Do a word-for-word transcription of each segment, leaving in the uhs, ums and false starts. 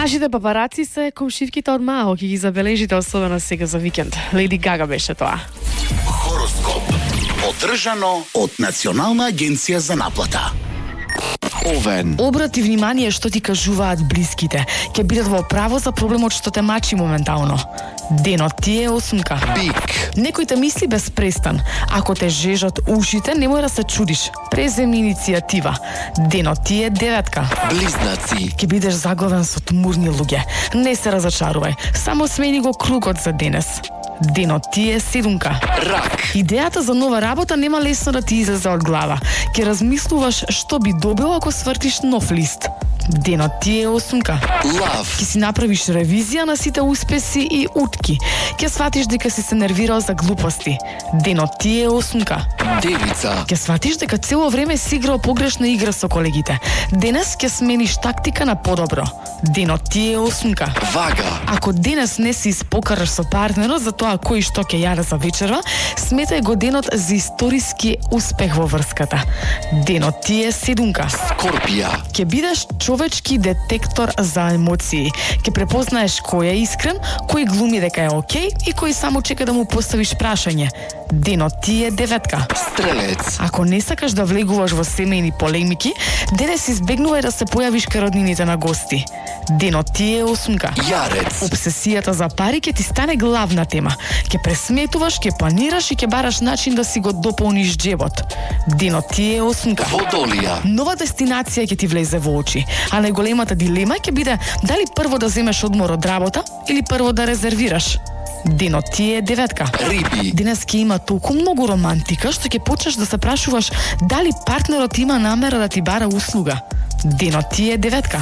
Нашите папараци се комшивките од Мао, ќе ги забележите особено сега за викенд. Леди Гага беше тоа. Хороскоп. Одржано од Национална агенција за наплата. Овен. Обрати внимание што ти кажуваат блиските. Ќе бидат во право за проблемот што те мачи моментално. Денот ти е осумка. Бик. Некој те мисли без престан. Ако те жежат ушите, немој да се чудиш. Преземи иницијатива. Денот ти е деветка. Близнаци. Ќе бидеш заглавен со тмурни луѓе. Не се разочарувај. Само смени го кругот за денес. Денот ти е седумка. Рак. Идејата за нова работа нема лесно да ти излезе од глава. Ќе размислуваш што би добил ако свртиш нов лист. Денот ти е осумка. Лав. Ќе си направиш ревизија на сите успеси и утки. Ќе сватиш дека си се нервирал за глупости. Денот ти е осумка. Девица. Ќе сватиш дека цело време си играл погрешна игра со колегите. Денес ќе смениш тактика на подобро. Денот ти е осумка. Вага. Ако денес не си испокараш со партнерот за тоа кој што ќе јаде за вечерва, сметај го денот за историски успех во врската. Денот ти е седумка. Скорпија. Ќе бидеш човечки детектор за емоции. Ќе препознаеш кој е искрен, кој глуми дека е окей и кој само чека да му поставиш прашање. Денот ти е деветка. Стрелец. Ако не сакаш да влегуваш во семејни полемики, денес избегнувај да се појавиш кај роднините на гости. Денот ти е осумка. Јарец. Обсесијата за пари ќе ти стане главна тема. Ќе пресметуваш, ќе планираш и ќе бараш начин да си го дополниш джебот. Денот ти е осумка. Водолија. Нова дестинација ќе ти влезе во очи, а најголемата дилема ќе биде дали прво да земеш одмор од работа или прво да резервираш. Денот ти е деветка. Риби. Денес ќе има толку многу романтика што ќе почнеш да се прашуваш дали партнерот има намера да ти бара услуга. Денот ти е деветка.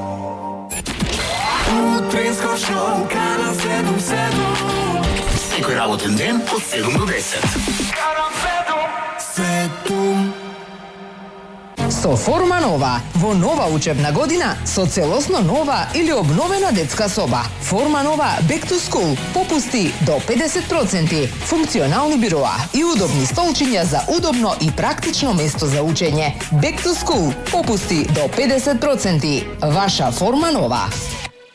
Утринско шоу Канал седум седум. Секој работен ден од седум до десет. Седум. Со Форма Нова, во нова учебна година, со целосно нова или обновена детска соба. Форма Нова Back to School, попусти до педесет проценти, функционални бироа и удобни столчиња за удобно и практично место за учење. Back to School, попусти до педесет проценти. Ваша Форма Нова.